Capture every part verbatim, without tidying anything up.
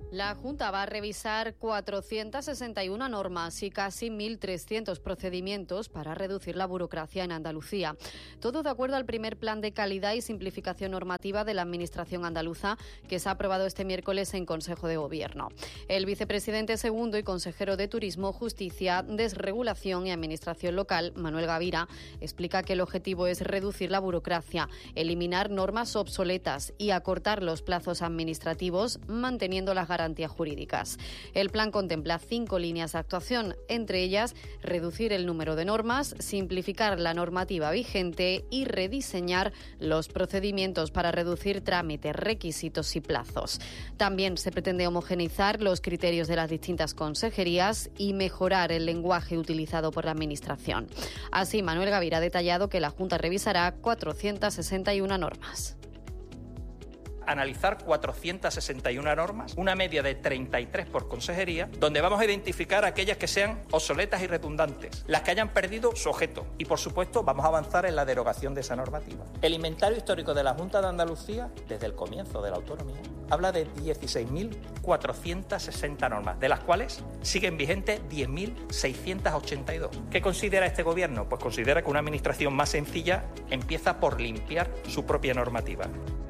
La Junta va a revisar cuatrocientas sesenta y una normas y casi mil trescientos procedimientos para reducir la burocracia en Andalucía. Todo de acuerdo al primer plan de calidad y simplificación normativa de la Administración andaluza, que se ha aprobado este miércoles en Consejo de Gobierno. El vicepresidente segundo y consejero de Turismo, Justicia, Desregulación y Administración Local, Manuel Gavira, explica que el objetivo es reducir la burocracia, eliminar normas obsoletas y acortar los plazos administrativos, manteniendo las garantías garantías jurídicas. El plan contempla cinco líneas de actuación, entre ellas reducir el número de normas, simplificar la normativa vigente y rediseñar los procedimientos para reducir trámites, requisitos y plazos. También se pretende homogeneizar los criterios de las distintas consejerías y mejorar el lenguaje utilizado por la Administración. Así, Manuel Gavira ha detallado que la Junta revisará cuatrocientas sesenta y una normas. Analizar cuatrocientas sesenta y una normas, una media de treinta y tres por consejería, donde vamos a identificar aquellas que sean obsoletas y redundantes, las que hayan perdido su objeto y, por supuesto, vamos a avanzar en la derogación de esa normativa. El inventario histórico de la Junta de Andalucía, desde el comienzo de la autonomía, habla de dieciséis mil cuatrocientas sesenta normas, de las cuales siguen vigentes diez mil seiscientos ochenta y dos. ¿Qué considera este Gobierno? Pues considera que una administración más sencilla empieza por limpiar su propia normativa.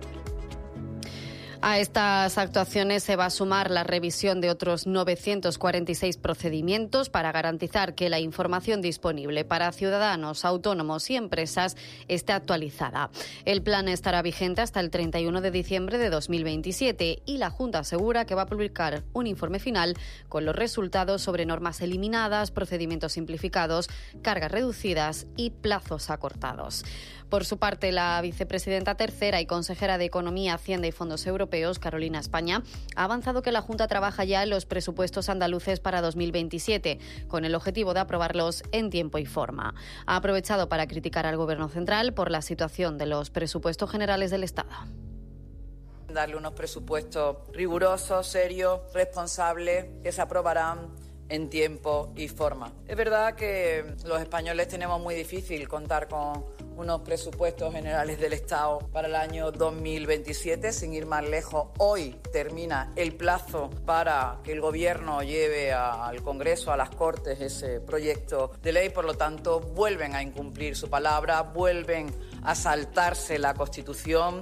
A estas actuaciones se va a sumar la revisión de otros novecientos cuarenta y seis procedimientos para garantizar que la información disponible para ciudadanos, autónomos y empresas esté actualizada. El plan estará vigente hasta el treinta y uno de diciembre de dos mil veintisiete y la Junta asegura que va a publicar un informe final con los resultados sobre normas eliminadas, procedimientos simplificados, cargas reducidas y plazos acortados. Por su parte, la vicepresidenta tercera y consejera de Economía, Hacienda y Fondos Europeos, Carolina España, ha avanzado que la Junta trabaja ya en los presupuestos andaluces para dos mil veintisiete, con el objetivo de aprobarlos en tiempo y forma. Ha aprovechado para criticar al Gobierno central por la situación de los presupuestos generales del Estado. Darle unos presupuestos rigurosos, serios, responsables, que se aprobarán en tiempo y forma. Es verdad que los españoles tenemos muy difícil contar con unos presupuestos generales del Estado para el año dos mil veintisiete. Sin ir más lejos, hoy termina el plazo para que el Gobierno lleve al Congreso, a las Cortes, ese proyecto de ley. Por lo tanto, vuelven a incumplir su palabra, vuelven a saltarse la Constitución.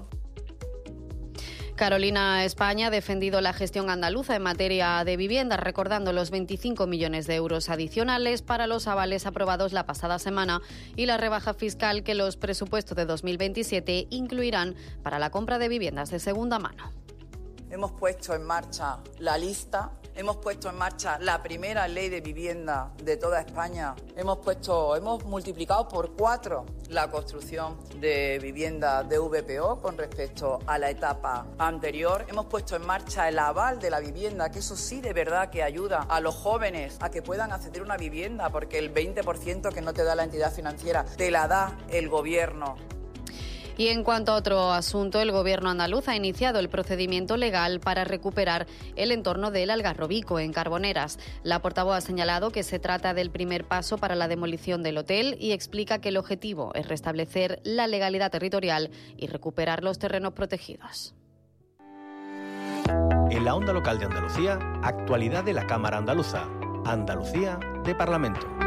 Carolina España ha defendido la gestión andaluza en materia de vivienda, recordando los veinticinco millones de euros adicionales para los avales aprobados la pasada semana y la rebaja fiscal que los presupuestos de dos mil veintisiete incluirán para la compra de viviendas de segunda mano. Hemos puesto en marcha la lista, hemos puesto en marcha la primera ley de vivienda de toda España, hemos puesto, hemos multiplicado por cuatro la construcción de vivienda de V P O con respecto a la etapa anterior, hemos puesto en marcha el aval de la vivienda, que eso sí de verdad que ayuda a los jóvenes a que puedan acceder a una vivienda, porque el veinte por ciento que no te da la entidad financiera te la da el Gobierno. Y en cuanto a otro asunto, el Gobierno andaluz ha iniciado el procedimiento legal para recuperar el entorno del Algarrobico, en Carboneras. La portavoz ha señalado que se trata del primer paso para la demolición del hotel y explica que el objetivo es restablecer la legalidad territorial y recuperar los terrenos protegidos. En la onda local de Andalucía, actualidad de la Cámara Andaluza. Andalucía de Parlamento.